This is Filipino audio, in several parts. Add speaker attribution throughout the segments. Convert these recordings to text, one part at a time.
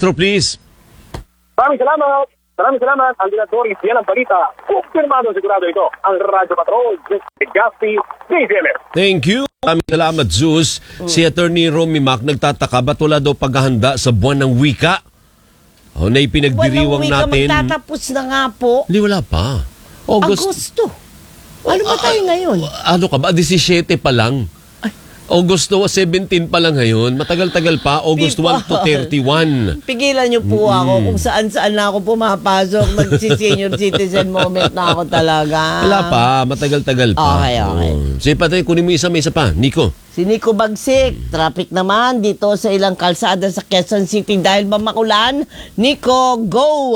Speaker 1: Castro, please.
Speaker 2: Maraming salamat. Ang Doris, yan ang balita. Kumpirmado sigurado ito. Ang Radyo Patrol, Gaspi, DZMM.
Speaker 1: Thank you. Maraming salamat, Zeus. Si Attorney Romy Mac nagtataka ba't wala daw paghahanda sa buwan ng wika? Na ipinagdiriwang
Speaker 3: natin.
Speaker 1: natin.
Speaker 3: Magtatapos na nga po.
Speaker 1: Hindi, wala pa.
Speaker 3: Agosto. Ano ba tayo ngayon?
Speaker 1: Ano ka ba? 17 pa lang. Agosto 17 pa lang ngayon. Matagal-tagal pa. August 1 to 31.
Speaker 3: Pigilan niyo po ako kung saan-saan na ako pumapasok. Mag-senior citizen moment na ako talaga.
Speaker 1: Wala pa. Matagal-tagal pa.
Speaker 3: Okay.
Speaker 1: Sige pa tayo, kunin mo may isa pa. Nico.
Speaker 3: Si Nico Bagsik. Traffic naman dito sa ilang kalsada sa Quezon City dahil ba makulan? Nico, go!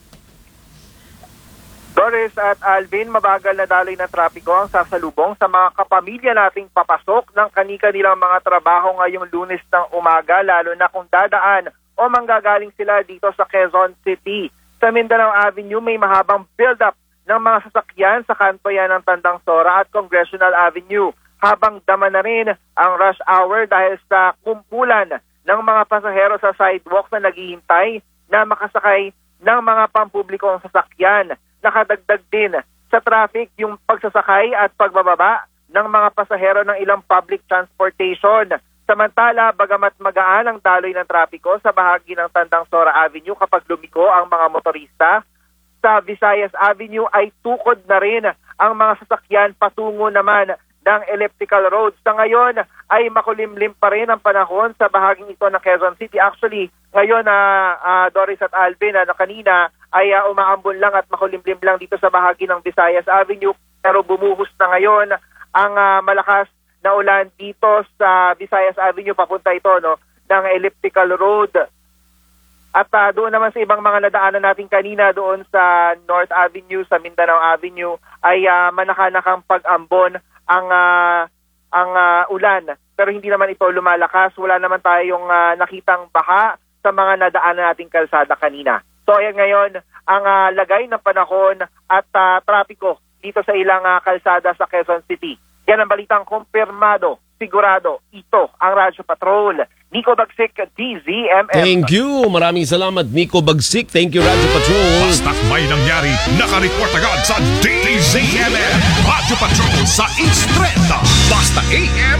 Speaker 4: Doris at Alvin, mabagal na daloy ng trapiko ang sasalubong sa mga kapamilya nating papasok ng kani-kanilang mga trabaho ngayong Lunes ng umaga, lalo na kung dadaan o manggagaling sila dito sa Quezon City. Sa Mindanao Avenue, may mahabang build-up ng mga sasakyan sa kanto yan ng Tandang Sora at Congressional Avenue, habang dama na rin ang rush hour dahil sa kumpulan ng mga pasahero sa sidewalk na naghihintay na makasakay ng mga pampublikong sasakyan. Nakadagdag din sa traffic yung pagsasakay at pagbababa ng mga pasahero ng ilang public transportation. Samantala, bagamat magaan ang daloy ng trapiko sa bahagi ng Tandang Sora Avenue kapag lumiko ang mga motorista, sa Visayas Avenue ay tukod na rin ang mga sasakyan patungo naman ng Elliptical Road. Sa ngayon ay makulimlim pa rin ang panahon sa bahaging ito ng Quezon City. Actually, ngayon Doris at Alvin, kanina ay umaambon lang at makulimlim lang dito sa bahagi ng Visayas Avenue, pero bumuhos na ngayon ang malakas na ulan dito sa Visayas Avenue papunta ito ng Elliptical Road. At doon naman sa ibang mga nadaanan natin kanina doon sa North Avenue, sa Mindanao Avenue ay manakanakang pag-ambon ang ulan, pero hindi naman ito lumalakas. Wala naman tayong nakitang baha sa mga nadaanan nating kalsada kanina. So ayan ngayon ang lagay ng panahon at trapiko dito sa ilang kalsada sa Quezon City. Yan ang balitang kumpirmado, sigurado. Ito ang Radyo Patrol. Nico Bagsik, DZMM.
Speaker 1: Thank you. Maraming salamat, Nico Bagsik. Thank you, Radyo Patrol.
Speaker 5: Basta't may nangyari, nakareport agad sa DZMM. Radyo Patrol sa Instreta. Basta AM,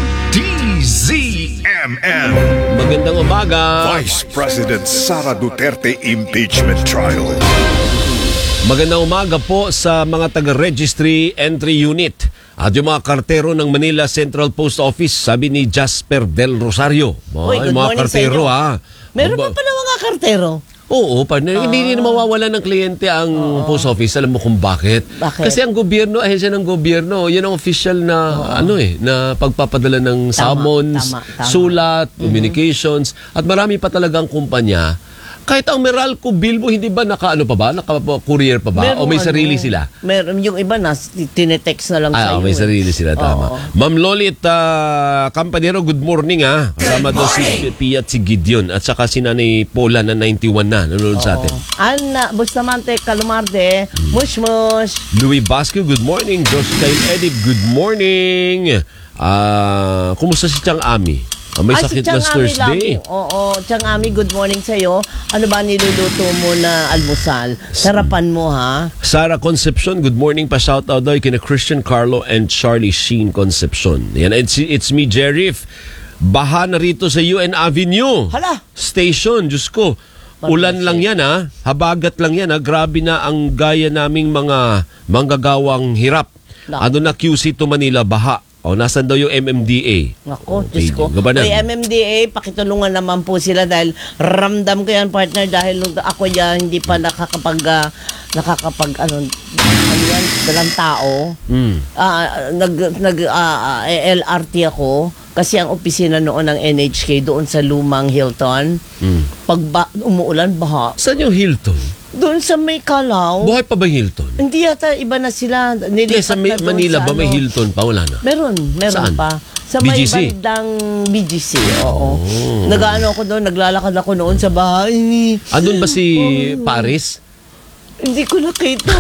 Speaker 5: DZMM.
Speaker 1: Magandang umaga.
Speaker 5: Vice President Sara Duterte Impeachment Trial.
Speaker 1: Magandang umaga po sa mga taga-registry entry unit at yung mga kartero ng Manila Central Post Office, sabi ni Jasper Del Rosario.
Speaker 3: Good
Speaker 1: mga kartero
Speaker 3: Meron pa pala mga kartero?
Speaker 1: Oo, partner. Hindi na mawawala ng kliyente ang post office. Alam mo kung bakit? Kasi ang gobyerno, ahensya ng gobyerno, yun ang official na na pagpapadala ng summons, sulat, communications, at marami pa talagang kumpanya. Kahit ang Meralco bill mo, hindi ba naka-courier pa ba?
Speaker 3: Meron,
Speaker 1: o may sarili sila?
Speaker 3: Meron, yung iba na tinetext na lang sa'yo.
Speaker 1: May sarili sila, tama. Ma'am Lolit Campanero, good morning Kasama daw si Pia at si Gideon at saka si Nanay Paula na 91 na, nanonood sa atin.
Speaker 3: Ana, Bustamante, Calumarte, Mush.
Speaker 1: Louis Basco, good morning. Josh Kyle Edip, good morning. Kumusta si Chang Ami? May sakit last Thursday.
Speaker 3: Oo, Chang Ami, good morning sa'yo. Ano ba niluluto mo na almusal? Sarapan mo, ha?
Speaker 1: Sara Concepcion, good morning pa. Shout out daw kina Christian Carlo and Charlie Sheen Concepcion. Yan, it's me, Jerif. Baha na rito sa UN Avenue.
Speaker 3: Hala!
Speaker 1: Station, Diyos ko. Ulan lang yan habagat lang yan Grabe na ang gaya naming mga manggagawang hirap. Ano na QC to Manila, baha. Nasan daw yung MMDA?
Speaker 3: Nako, Diyos ko. May MMDA, pakitulungan naman po sila dahil ramdam ko yan, partner, dahil ako yan hindi pa nakakapag dalang tao. LRT ako kasi ang opisina noon ng NHK doon sa lumang Hilton. Pag umuulan, baha.
Speaker 1: Saan yung Hilton?
Speaker 3: Doon sa may Calao.
Speaker 1: Buhay pa ba Hilton?
Speaker 3: Hindi yata, iba na sila.
Speaker 1: Sa Manila ba may Hilton pa? Wala na?
Speaker 3: Meron
Speaker 1: Saan?
Speaker 3: pa. Sa
Speaker 1: BGC?
Speaker 3: may bandang BGC, oo. Nag-ano ako doon, naglalakad ako noon sa bahay.
Speaker 1: Andun ba si Paris?
Speaker 3: Hindi ko nakita.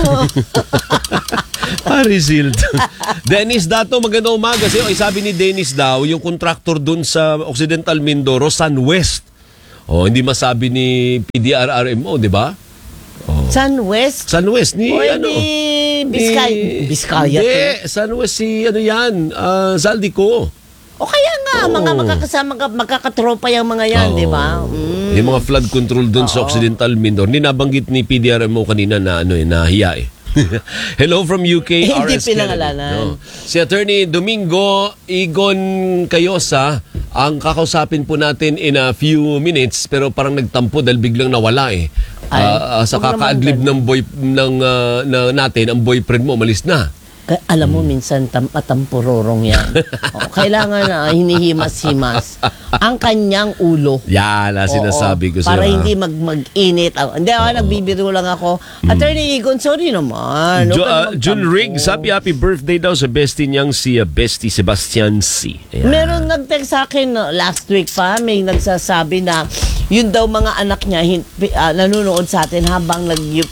Speaker 1: Paris Hilton. Dennis Dato, magandang umaga sa'yo. Sabi ni Dennis daw, yung contractor dun sa Occidental Mindoro, Sun West. hindi masabi ni PDRRMO, di ba?
Speaker 3: Sunwest?
Speaker 1: Sunwest ni
Speaker 3: O
Speaker 1: ano?
Speaker 3: ni Biskaya.
Speaker 1: Hindi, Sunwest si ano yan, Zaldico.
Speaker 3: O kaya nga, mga makakasama, magkakatropa yung mga yan, di ba?
Speaker 1: Yung mga flood control doon sa Occidental Mindoro. Nabanggit ni PDRMO kanina na nahiya eh. Hello from UK,
Speaker 3: Hindi
Speaker 1: RS Kennedy.
Speaker 3: pinangalanan.
Speaker 1: Si Attorney Domingo Igon Cayosa, ang kakausapin po natin in a few minutes, pero parang nagtampo dahil biglang nawala eh. Sa
Speaker 3: huwag
Speaker 1: kakaadlib
Speaker 3: naman
Speaker 1: ng natin, ang boyfriend mo umalis na.
Speaker 3: Alam mo, minsan matampurorong yan. Kailangan na hinihimas-himas ang kanyang ulo.
Speaker 1: Yan, sinasabi ko sa'yo.
Speaker 3: Para hindi mag-init. Hindi, nagbibiro lang ako. Attorney Egon, sorry naman.
Speaker 1: June Riggs, happy birthday daw sa bestie niyang si Bestie Sebastian C. Ayan.
Speaker 3: Meron nag-text sa akin last week pa, may nagsasabi na yun daw mga anak niya nanonood sa atin habang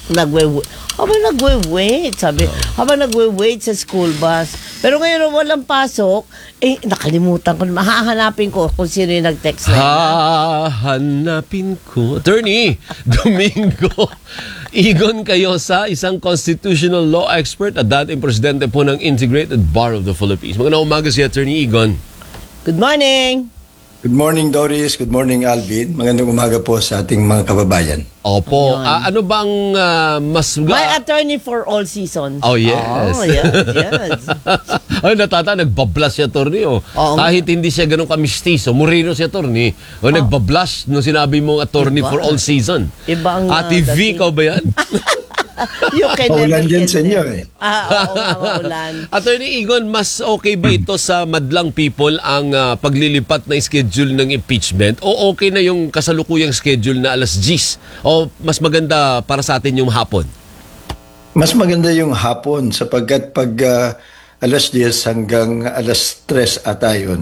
Speaker 3: nagwe-wait, habang nagwe-wait sa school bus. Pero ngayon walang pasok, nakalimutan ko, mahahanapin ko kung sino yung nag-text na yun.
Speaker 1: Hahanapin ko. Attorney Domingo Igon Cayosa, isang constitutional law expert at dating presidente po ng Integrated Bar of the Philippines. Magandang umaga si Attorney Igon.
Speaker 3: Good morning!
Speaker 6: Good morning, Doris. Good morning, Alvin. Magandang umaga po sa ating mga kababayan.
Speaker 1: Opo. Ano bang mas...
Speaker 3: My attorney for all seasons.
Speaker 1: Oh, yes.
Speaker 3: Oh, yes.
Speaker 1: Ay, nagbablas si Attorney. Kahit hindi siya ganun kamistiso, Moreno si Attorney. Nagbablas nung sinabi mong attorney for all season.
Speaker 3: Iba ang...
Speaker 1: Ate V, ikaw ba yan?
Speaker 3: You can
Speaker 6: Paulan
Speaker 3: never
Speaker 6: dyan
Speaker 3: get
Speaker 6: sa inyo
Speaker 3: there.
Speaker 6: eh.
Speaker 3: Maulan.
Speaker 1: Attorney Igon, mas okay ba ito sa madlang people ang paglilipat na schedule ng impeachment o okay na yung kasalukuyang schedule na alas 10? O mas maganda para sa atin yung hapon?
Speaker 6: Mas maganda yung hapon sapagkat pag alas 10 hanggang alas 3 ata yun,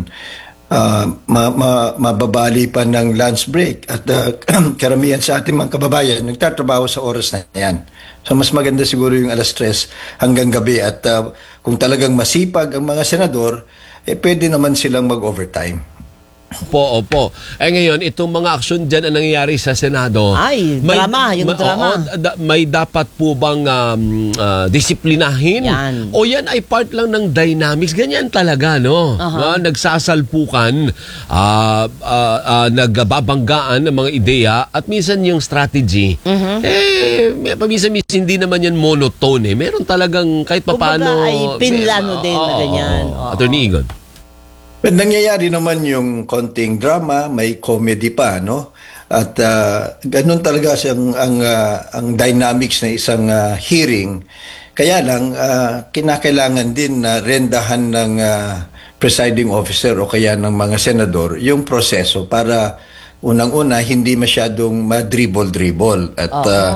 Speaker 6: mababali pa ng lunch break at karamihan sa ating mga kababayan nagtatrabaho sa oras na yan. So mas maganda siguro yung alas 3 hanggang gabi at kung talagang masipag ang mga senador, pwede naman silang mag-overtime.
Speaker 1: Opo. Ngayon, itong mga aksyon dyan ang nangyayari sa Senado.
Speaker 3: Drama.
Speaker 1: May dapat po bang disiplinahin?
Speaker 3: Yan.
Speaker 1: O yan ay part lang ng dynamics? Ganyan talaga, no? Nagsasalpukan, nagbabanggaan ng mga ideya at minsan yung strategy, paminsan hindi naman yan monotone. Meron talagang kahit papano...
Speaker 3: Kumbaga ay pinlano din na ganyan.
Speaker 1: Attorney Igon.
Speaker 6: Nangyayari naman yung konting drama, may comedy pa, no? At ganun talaga ang dynamics na isang hearing. Kaya lang, kinakailangan din na rendahan ng presiding officer o kaya ng mga senador yung proseso para unang-una hindi masyadong madribble-dribble at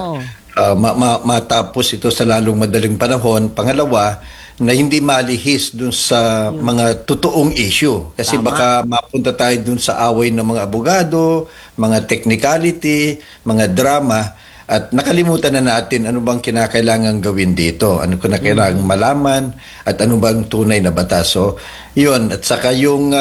Speaker 6: matapos ito sa lalong madaling panahon. Pangalawa, na hindi malihis dun sa mga totoong issue. Kasi baka mapunta tayo dun sa away ng mga abogado, mga technicality, mga drama, at nakalimutan na natin ano bang kinakailangan gawin dito, ano kinakailangan malaman, at ano bang tunay na batas. So, yun. At saka yung,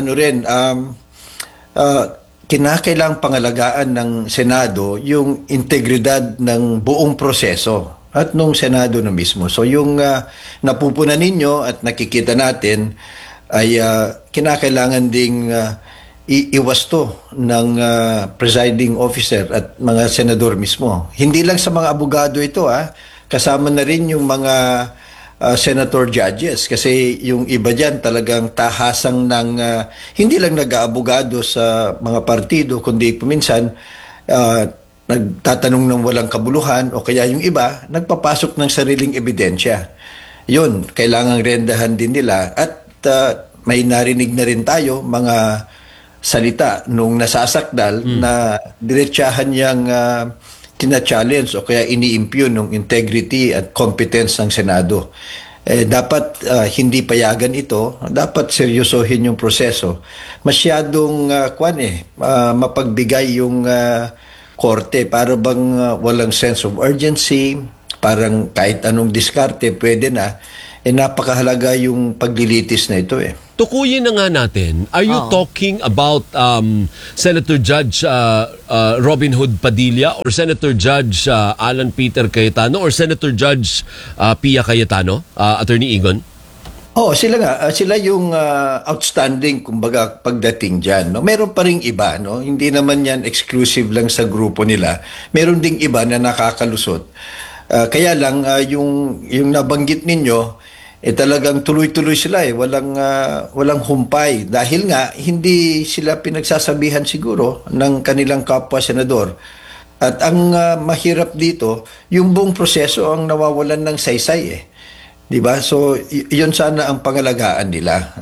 Speaker 6: kinakailangang pangalagaan ng Senado yung integridad ng buong proseso at nung Senado na mismo. So yung napupunan ninyo at nakikita natin ay kinakailangan ding iwasto ng presiding officer at mga senador mismo. Hindi lang sa mga abogado ito, kasama na rin yung mga senator judges kasi yung iba dyan talagang tahasang ng hindi lang nag-aabogado sa mga partido kundi paminsan nagtatanong ng walang kabuluhan o kaya yung iba nagpapasok ng sariling ebidensya. Yun, kailangang rendahan din nila at may narinig na rin tayo mga salita nung nasasakdal na diretsahan niyang tina-challenge o kaya ini-impugn ng integrity at competence ng Senado. Dapat hindi payagan ito, dapat seryosohin yung proseso. Masyadong mapagbigay yung korte para bang walang sense of urgency, parang kahit anong diskarte pwede na, napakahalaga yung paglilitis na ito
Speaker 1: tukuyin na nga natin. Are you talking about Senator Judge Robin Hood Padilla or Senator Judge Alan Peter Cayetano or Senator Judge Pia Cayetano, Attorney Egon?
Speaker 6: Sila nga, sila yung outstanding kumbaga pagdating diyan, no. Meron pa ring iba, no. Hindi naman 'yan exclusive lang sa grupo nila. Meron ding iba na nakakalusot. Kaya lang yung nabanggit ninyo talagang tuloy-tuloy sila walang humpay dahil nga hindi sila pinagsasabihan siguro ng kanilang kapwa senador. At ang mahirap dito, yung buong proseso ang nawawalan ng saysay 'Di ba? So, yun sana ang pangalagaan nila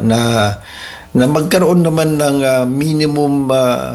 Speaker 6: na magkaroon naman ng minimum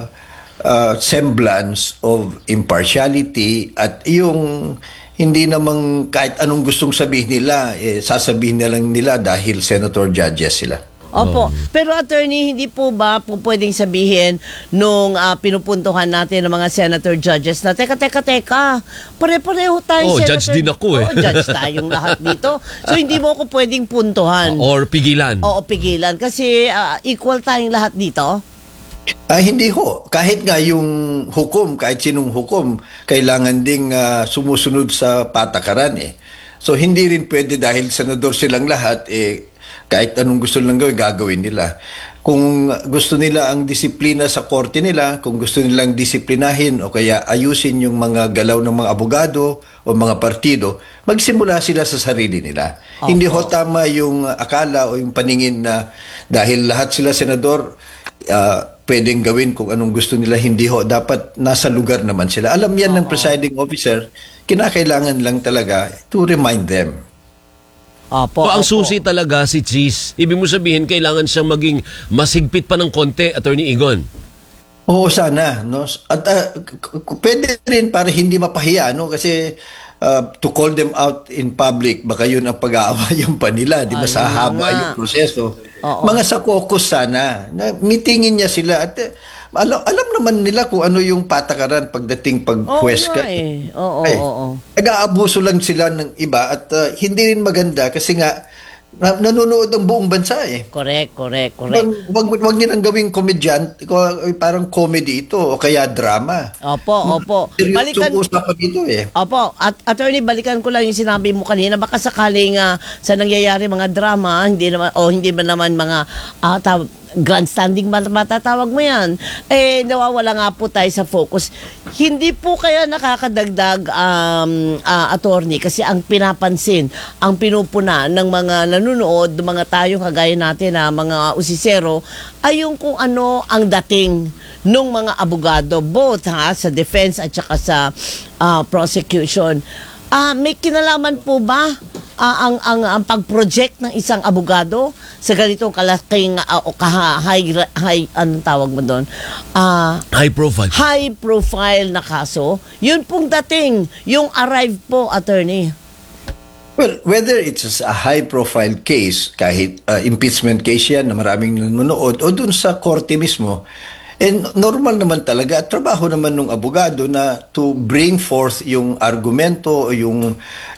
Speaker 6: semblance of impartiality at yung hindi namang kahit anong gustong sabihin nila, sasabihin na lang nila dahil senator judges sila.
Speaker 3: Opo. Pero attorney, hindi po ba po pwedeng sabihin nung pinupuntuhan natin ng mga senator judges na teka, pare-pareho tayo senator.
Speaker 1: Judge din ako
Speaker 3: judge tayong lahat dito. So hindi mo ako pwedeng puntuhan.
Speaker 1: Or pigilan.
Speaker 3: Oo, pigilan. Kasi equal tayong lahat dito.
Speaker 6: Hindi ho. Kahit nga yung hukom, kahit sinong hukom, kailangan ding sumusunod sa patakaran So hindi rin pwede dahil senador silang lahat kahit anong gusto nilang gagawin nila. Kung gusto nila ang disiplina sa korte nila, kung gusto nilang disiplinahin o kaya ayusin yung mga galaw ng mga abogado o mga partido, magsimula sila sa sarili nila. Hindi ho tama yung akala o yung paningin na dahil lahat sila senador, pwedeng gawin kung anong gusto nila. Hindi ho. Dapat nasa lugar naman sila. Alam yan ng presiding officer, kinakailangan lang talaga to remind them.
Speaker 1: Ang susi talaga si Cheese. Ibig mo sabihin, kailangan siyang maging masigpit pa ng konti, Attorney Egon.
Speaker 6: Oo, sana. No? At pwede rin para hindi mapahiya. No? Kasi to call them out in public, baka yun ang pag-aawayan pa nila. Di ba sa haba yung proseso. Mga sa caucus sana. Meetingin niya sila. At alam naman nila kung ano yung patakaran pagdating pag-huwes ka. Nag-aabuso lang sila ng iba at hindi rin maganda kasi nga nanonood ang buong bansa
Speaker 3: Correct.
Speaker 6: Wag nilang gawing komedyan, parang comedy ito o kaya drama.
Speaker 3: Opo.
Speaker 6: Balikan usapan dito
Speaker 3: Opo, attorney, balikan ko lang yung sinabi mo kanina. Baka sakaling sa nangyayari mga drama, hindi ba naman mga grandstanding matatawag mo yan, nawawala nga po tayo sa focus. Hindi po kaya nakakadagdag attorney kasi ang pinapansin, ang pinupuna ng mga nanonood, mga tayo kagaya natin na mga usisero, ay yung kung ano ang dating ng mga abogado, both sa defense at saka sa prosecution. May kinalaman po ba ang pag-project ng isang abogado sa ganitong kalaking high anong tawag mo doon?
Speaker 1: High profile.
Speaker 3: High profile na kaso. Yun pong dating, yung arrive po, attorney.
Speaker 6: Well, whether it's a high-profile case, kahit impeachment case yan na maraming nanonood, o dun sa korte mismo, normal naman talaga at trabaho naman ng abogado na to bring forth yung argumento o yung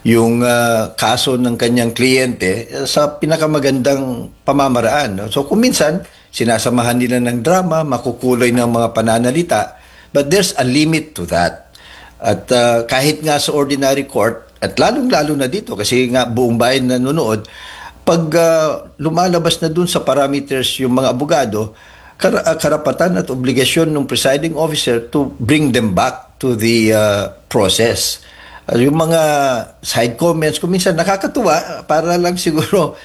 Speaker 6: kaso ng kanyang kliyente sa pinakamagandang pamamaraan. So kung minsan, sinasamahan nila ng drama, makukulay ng mga pananalita, but there's a limit to that. At kahit nga sa ordinary court, at lalong-lalo na dito kasi nga buong bayan nanonood, pag lumalabas na dun sa parameters yung mga abogado, karapatan at obligasyon ng presiding officer to bring them back to the process. Yung mga side comments, kung minsan nakakatuwa, para lang siguro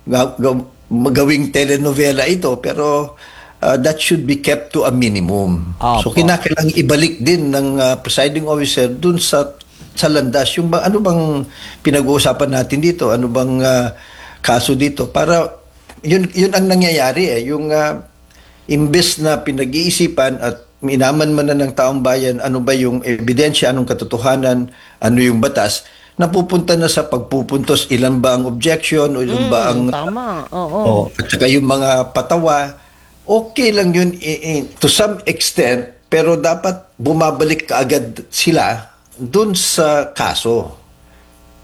Speaker 6: magawing telenovela ito, pero that should be kept to a minimum. So kinakailangan ibalik din ng presiding officer dun sa landas. Yung ano bang pinag-uusapan natin dito? Ano bang kaso dito? Para yun ang nangyayari yung imbes na pinag-iisipan at minaman man na ng taong bayan ano ba yung ebidensya, anong katotohanan, ano yung batas, napupunta na sa pagpupuntos, ilan ba ang objection o ilan ba ang
Speaker 3: tama.
Speaker 6: at saka yung mga patawa, okay lang yun to some extent, pero dapat bumabalik kaagad sila dun sa kaso.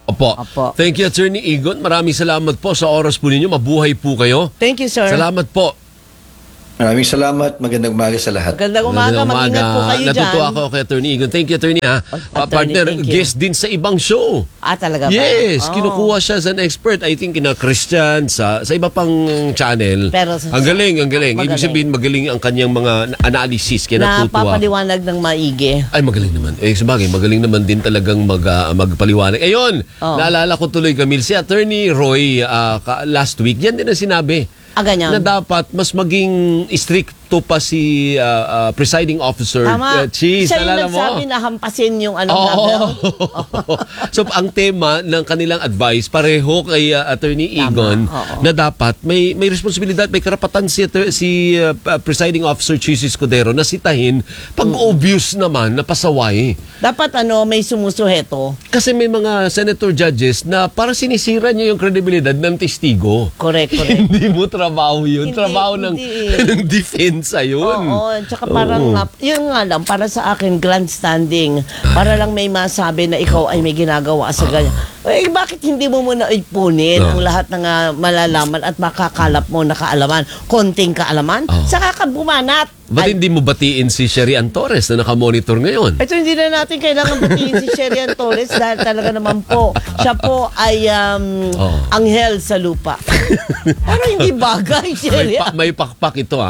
Speaker 1: Opo.
Speaker 3: Opo.
Speaker 1: Thank you, Attorney Igon. Maraming salamat po sa oras po ninyo. Mabuhay po kayo.
Speaker 3: Thank you, sir.
Speaker 1: Salamat po.
Speaker 6: Maraming salamat. Magandang umaga sa lahat.
Speaker 3: Magandang umaga. Mag-ingat po kayo dyan.
Speaker 1: Natutuwa ako kay Attorney Igon. Thank you, Attorney.
Speaker 3: Attorney,
Speaker 1: Partner,
Speaker 3: thank you.
Speaker 1: guest din sa ibang show.
Speaker 3: Talaga ba?
Speaker 1: Yes,
Speaker 3: Oh.
Speaker 1: kinukuha siya as an expert. I think kina Christian sa iba pang channel.
Speaker 3: Pero
Speaker 1: ang galing, ang galing. Ibig
Speaker 3: magaling.
Speaker 1: sabihin magaling ang kanyang mga analysis. Kaya natutuwa.
Speaker 3: Napapaliwanag ng maigi.
Speaker 1: Ay, magaling naman. Sabagay, magaling naman din talagang magpaliwanag. Ayun, naalala ko tuloy, Camille, si Attorney Roy last week, yan din ang sinabi.
Speaker 3: Ganyan.
Speaker 1: Na dapat mas maging stricto pa si presiding officer.
Speaker 3: Tama.
Speaker 1: Cheese,
Speaker 3: Siya yung
Speaker 1: naalala mo?
Speaker 3: nagsabi na hampasin yung
Speaker 1: Oo. So, ang tema ng kanilang advice, pareho kay Attorney Igon,
Speaker 3: Oo.
Speaker 1: na dapat may responsibilidad, may karapatan si presiding officer Cheese Escudero na sitahin pag obvious naman na pasaway.
Speaker 3: Dapat may sumusuheto.
Speaker 1: Kasi may mga senator judges na para sinisira niyo yung kredibilidad ng testigo.
Speaker 3: Correct.
Speaker 1: Hindi mo trabaho yun.
Speaker 3: Hindi,
Speaker 1: Trabaho
Speaker 3: hindi.
Speaker 1: ng depensa yun.
Speaker 3: Oo, tsaka parang, yun nga lang, para sa akin, grandstanding, para lang may masabi na ikaw ay may ginagawa sa ganyan. Bakit hindi mo muna ipunin ang lahat ng malalaman at makakalap mo na kaalaman? Konting kaalaman? Saka ka bumanat.
Speaker 1: Ba't hindi mo batiin si Sherian Torres na nakamonitor ngayon?
Speaker 3: Ito, hindi na natin kailangan batiin si Sherian Torres dahil talaga naman po, siya po ay anghel sa lupa. Pero hindi bagay, Sherian.
Speaker 1: May pakpak ito,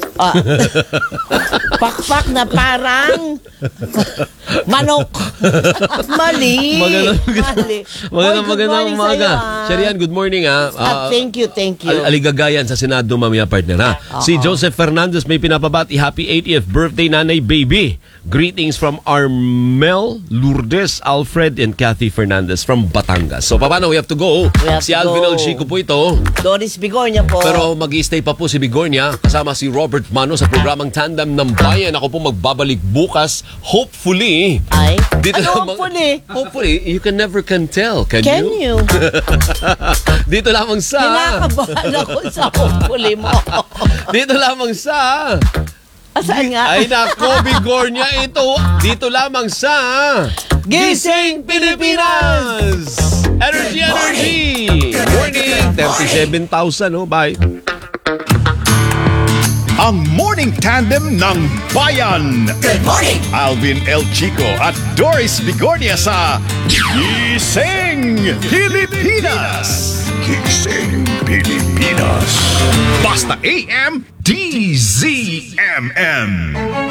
Speaker 3: Pakpak na parang manok. Mali.
Speaker 1: Magandang umaga. Sherian, good morning.
Speaker 3: Thank you.
Speaker 1: Aligagayan sa Senado mamaya, partner. Si Joseph Fernandez may pinapabati. Happy 80th birthday, Nanay Baby. Greetings from Armel, Lourdes, Alfred, and Kathy Fernandez from Batangas. So, paano? We have to go. Si Alvin Alchico po ito.
Speaker 3: Doris Bigornia po.
Speaker 1: Pero mag-i-stay pa po si Bigornia kasama si Robert Mano sa programang Tandem ng Bayan. Ako po magbabalik bukas. Hopefully. Hopefully, you can never can tell. Can you? Dito lamang sa...
Speaker 3: Kinakabahan ako sa hopefully mo.
Speaker 1: Dito lamang sa...
Speaker 3: Saan nga?
Speaker 1: Ay nako, Bigornia, ito. Dito lamang sa... Gising Pilipinas! Energy! Morning! 37,000, Bye!
Speaker 5: Ang Morning Tandem ng Bayan. Good morning! Alvin El Chico at Doris Bigornia sa Gising Pilipinas. Gising Pilipinas. Basta AM DZMM.